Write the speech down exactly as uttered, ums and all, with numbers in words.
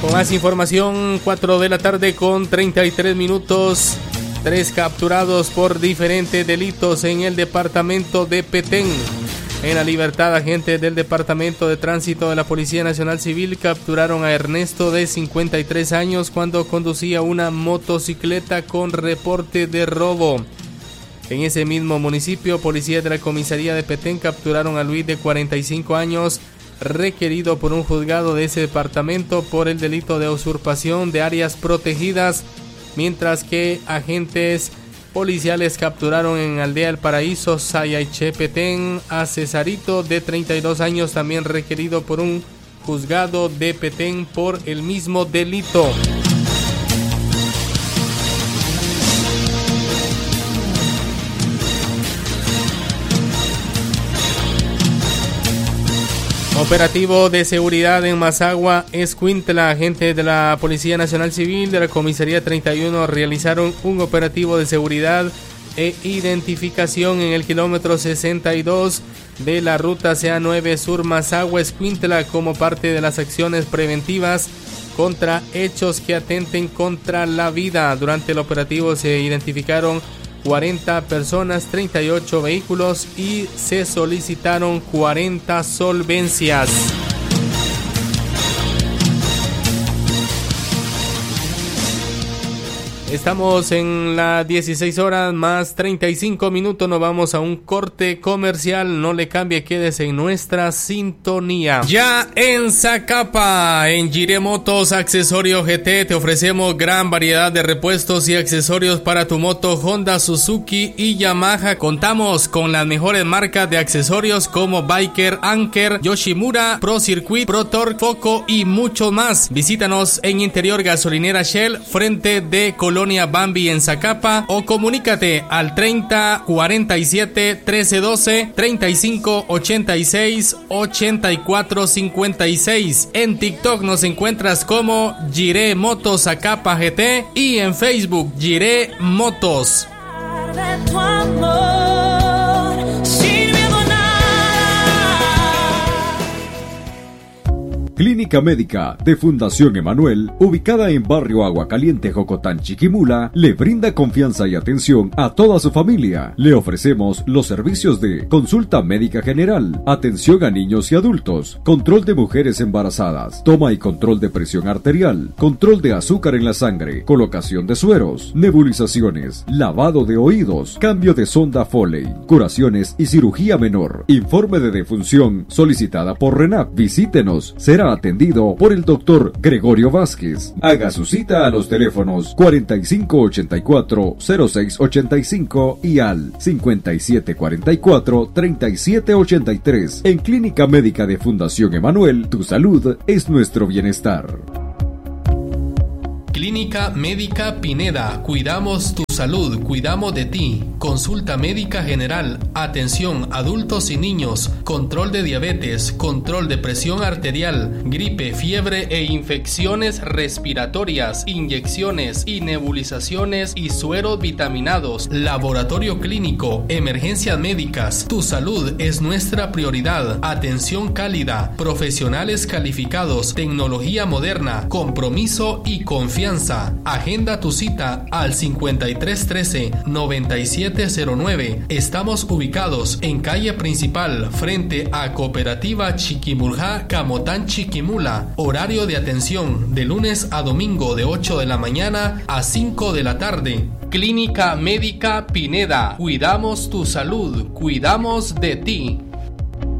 Con más información, cuatro de la tarde con treinta y tres minutos. Tres capturados por diferentes delitos en el departamento de Petén. En la libertad, agentes del Departamento de Tránsito de la Policía Nacional Civil capturaron a Ernesto, de cincuenta y tres años, cuando conducía una motocicleta con reporte de robo. En ese mismo municipio, policías de la comisaría de Petén capturaron a Luis, de cuarenta y cinco años, requerido por un juzgado de ese departamento por el delito de usurpación de áreas protegidas, mientras que agentes policiales capturaron en Aldea El Paraíso, Sayaiche, Petén, a Cesarito, de treinta y dos años, también requerido por un juzgado de Petén por el mismo delito. Operativo de seguridad en Mazagua, Escuintla. Agentes de la Policía Nacional Civil de la Comisaría treinta y uno realizaron un operativo de seguridad e identificación en el kilómetro sesenta y dos de la ruta C A nueve Sur Mazagua, Escuintla, como parte de las acciones preventivas contra hechos que atenten contra la vida. Durante el operativo se identificaron cuarenta personas, treinta y ocho vehículos y se solicitaron cuarenta solvencias. Estamos en las dieciséis horas más treinta y cinco minutos. Nos vamos a un corte comercial. No le cambie, quédese en nuestra sintonía. Ya en Zacapa, en Jiré Motos Accesorio G T, te ofrecemos gran variedad de repuestos y accesorios para tu moto Honda, Suzuki y Yamaha. Contamos con las mejores marcas de accesorios como Biker, Anker, Yoshimura, Pro Circuit, Pro Torque, Foco y mucho más. Visítanos en Interior Gasolinera Shell, frente de Colonia Bambi en Zacapa, o comunícate al treinta cuarenta y siete trece doce, treinta y cinco ochenta y seis ochenta y cuatro cincuenta y seis. En TikTok nos encuentras como Jiré Motos Zacapa G T y en Facebook Jiré Motos. Clínica Médica de Fundación Emanuel, ubicada en Barrio Agua Caliente, Jocotán, Chiquimula, le brinda confianza y atención a toda su familia. Le ofrecemos los servicios de consulta médica general, atención a niños y adultos, control de mujeres embarazadas, toma y control de presión arterial, control de azúcar en la sangre, colocación de sueros, nebulizaciones, lavado de oídos, cambio de sonda Foley, curaciones y cirugía menor. Informe de defunción solicitada por RENAP. Visítenos. Será atendido por el doctor Gregorio Vázquez. Haga su cita a los teléfonos cuarenta y cinco ochenta y cuatro cero seis ochenta y cinco y al cincuenta y siete cuarenta y cuatro treinta y siete ochenta y tres. En Clínica Médica de Fundación Emanuel, tu salud es nuestro bienestar. Clínica Médica Pineda, cuidamos tu salud, cuidamos de ti. Consulta médica general, atención adultos y niños, control de diabetes, control de presión arterial, gripe, fiebre e infecciones respiratorias, inyecciones y nebulizaciones y sueros vitaminados, laboratorio clínico, emergencias médicas. Tu salud es nuestra prioridad. Atención cálida, profesionales calificados, tecnología moderna, compromiso y confianza. Agenda tu cita al cincuenta y tres trece noventa y siete cero nueve. Estamos ubicados en calle principal frente a Cooperativa Chiquimulja, Camotán, Chiquimula. Horario de atención de lunes a domingo de ocho de la mañana a cinco de la tarde. Clínica Médica Pineda, cuidamos tu salud, cuidamos de ti.